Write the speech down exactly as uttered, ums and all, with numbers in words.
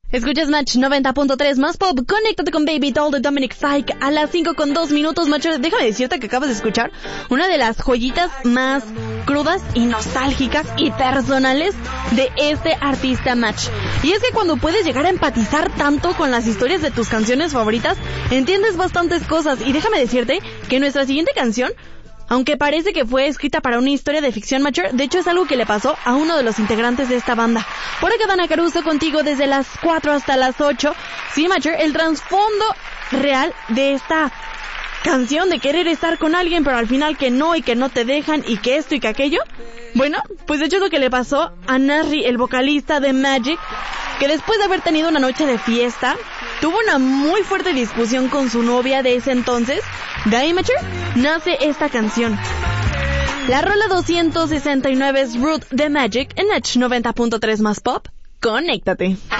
Escuchas Match noventa punto tres más pop. Conéctate con Baby Doll de Dominic Fike a las cinco con dos minutos, macho. Déjame decirte que acabas de escuchar una de las joyitas más crudas y nostálgicas y personales de este artista Match. Y es que cuando puedes llegar a empatizar tanto con las historias de tus canciones favoritas, entiendes bastantes cosas. Y déjame decirte que nuestra siguiente canción, aunque parece que fue escrita para una historia de ficción, Macher, de hecho es algo que le pasó a uno de los integrantes de esta banda. Por acá Dana Caruso contigo desde las cuatro hasta las ocho. Sí, Macher, el trasfondo real de esta canción de querer estar con alguien, pero al final que no, y que no te dejan, y que esto y que aquello. Bueno, pues de hecho es lo que le pasó a Nasri, el vocalista de Magic, que después de haber tenido una noche de fiesta, tuvo una muy fuerte discusión con su novia de ese entonces. De ahí, Macher, nace esta canción. La rola doscientos sesenta y nueve es Root de Magic en Match noventa punto tres más pop. Conéctate.